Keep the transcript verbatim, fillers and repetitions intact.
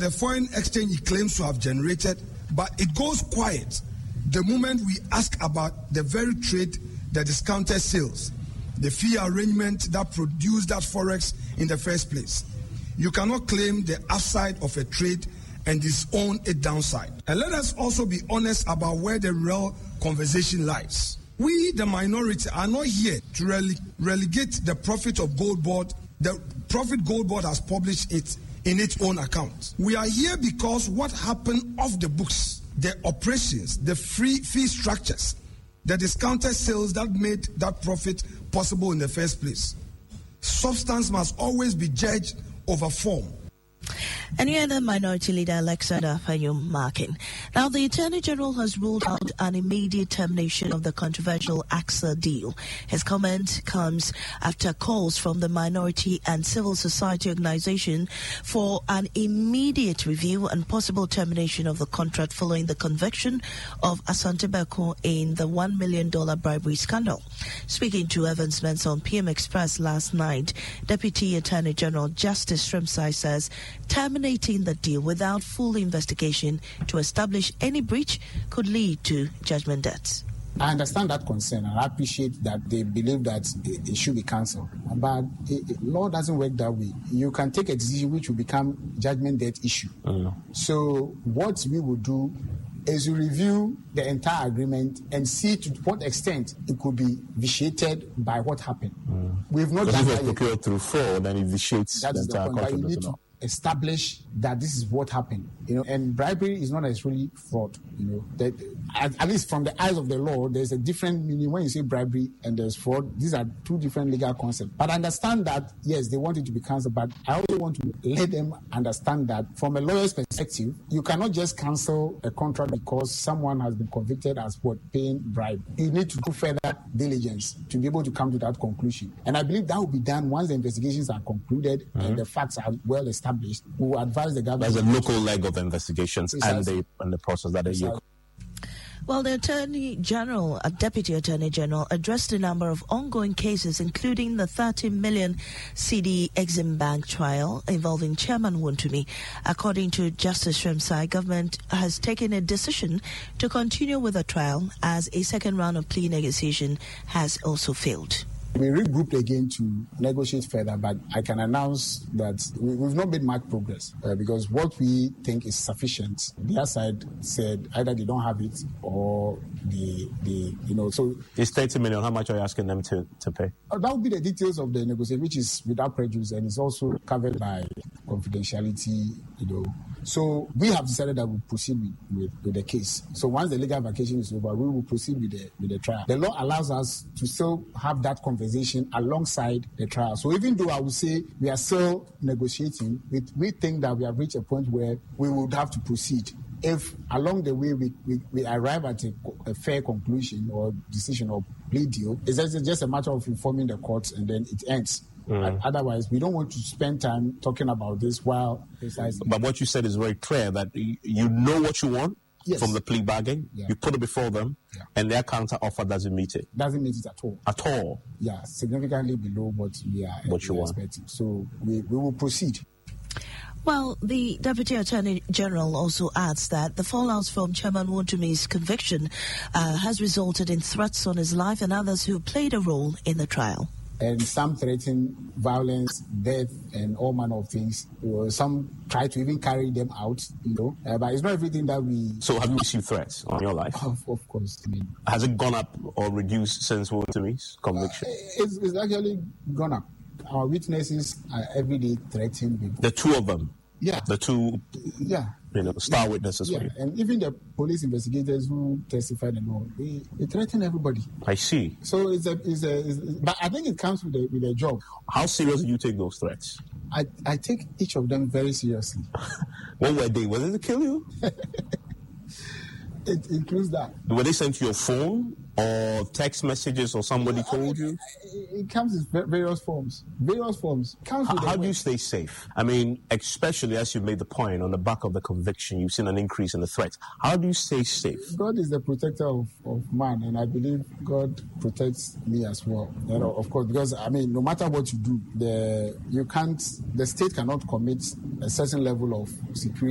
the foreign exchange he claims to have generated, but it goes quiet the moment we ask about the very trade, the discounted sales, the fee arrangement that produced that forex in the first place. You cannot claim the upside of a trade and disown its downside. And let us also be honest about where the real conversation lies. We, the minority, are not here to rele- relegate the profit of Gold Board. The profit Gold Board has published it in its own account. We are here because what happened off the books, the operations, the free fee structures, the discounted sales that made that profit possible in the first place. Substance must always be judged over form. And here the Minority Leader Alexander Fayum Markin. Now, the Attorney General has ruled out an immediate termination of the controversial A X A deal. His comment comes after calls from the minority and civil society organization for an immediate review and possible termination of the contract following the conviction of Asante Beko in the one million dollars bribery scandal. Speaking to Evans Mensah on P M Express last night, Deputy Attorney General Justice Shremsai says terminating the deal without full investigation to establish any breach could lead to judgment debts. I understand that concern and I appreciate that they believe that it, it should be cancelled. But it, it, law doesn't work that way. You can take a decision which will become judgment debt issue. Mm. So what we will do is to review the entire agreement and see to what extent it could be vitiated by what happened. Mm. We've not done that procured through fraud, then it vitiates the entire contract. Establish that this is what happened, you know, and bribery is not necessarily fraud, you know. That at, at least from the eyes of the law, there's a different meaning when you say bribery and there's fraud. These are two different legal concepts. But I understand that yes, they want it to be cancelled, but I also want to let them understand that from a lawyer's perspective, you cannot just cancel a contract because someone has been convicted as what paying bribe. You need to do further diligence to be able to come to that conclusion, and I believe that will be done once the investigations are concluded mm-hmm. and the facts are well established. We will advise the government. There's a local leg of investigations and the, and the process that is. Well, the Attorney General, a Deputy Attorney General, addressed a number of ongoing cases, including the thirty million C D Exim Bank trial involving Chairman Wontumi. According to Justice Shremsai, government has taken a decision to continue with the trial as a second round of plea negotiation has also failed. We regrouped again to negotiate further, but I can announce that we, we've not made much progress uh, because what we think is sufficient, the other side said either they don't have it or they, they you know, so... It's thirty million. How much are you asking them to, to pay? Uh, that would be the details of the negotiation, which is without prejudice and it's also covered by confidentiality, you know. So we have decided that we'll proceed with, with, with the case. So once the legal vacation is over, we will proceed with the, with the trial. The law allows us to still have that conversation alongside the trial. So even though I would say we are still negotiating, we, we think that we have reached a point where we would have to proceed. If along the way we, we, we arrive at a, a fair conclusion or decision or plea deal, it's just, just a matter of informing the courts and then it ends. Mm. Otherwise, we don't want to spend time talking about this while... Precisely. But what you said is very clear, that you know what you want yes. from the plea bargain, yeah. you put it before them, yeah. and their counter offer doesn't meet it. Doesn't meet it at all. At all? Yeah, significantly below what we are what you want. expecting. So we, we will proceed. Well, the Deputy Attorney General also adds that the fallout from Chairman Wontumi's conviction uh, has resulted in threats on his life and others who played a role in the trial. And some threaten violence, death, and all manner of things. You know, some try to even carry them out, you know. Uh, but it's not everything that we... So have you received threats on your life? Of, of course. I mean, has it gone up or reduced since Wontumi's conviction? Uh, it's, it's actually gone up. Our witnesses are every day threatening people. The two of them? Yeah. The two... Yeah. You know, star yeah. witnesses yeah. for you. And even the police investigators who testified and all, they, they threaten everybody. I see. So it's a, it's a, it's a, but I think it comes with a, with a job. How serious do you take those threats? I, I take each of them very seriously. What were they? Was it to kill you? It includes that. Were they sent to your phone or text messages or somebody yeah, told I mean, you? It comes in various forms. Various forms. Comes how how do way. you stay safe? I mean, especially as you made the point, on the back of the conviction, you've seen an increase in the threats. How do you stay safe? God is the protector of, of man, and I believe God protects me as well. You know, of course, because, I mean, no matter what you do, the you can't, the state cannot commit a certain level of security